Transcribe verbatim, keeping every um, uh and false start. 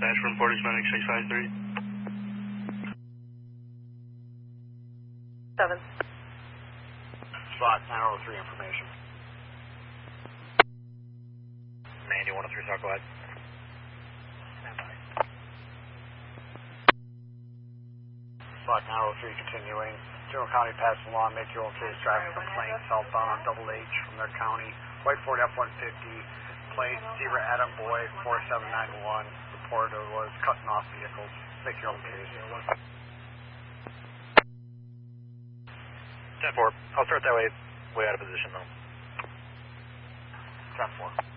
Dash from Portage Medic six five three. Seven. Spot nine oh three information. Mandy one oh three, talk, go ahead. Spot nine oh three continuing. General County passed along, make your own case, traffic complaint, southbound on Double H from their county. White Ford F one fifty, plate Zebra Adam Boy four seven nine one. Reporter was cutting off vehicles. Make your own case. ten four, I'll start that way, way out of position though. ten four.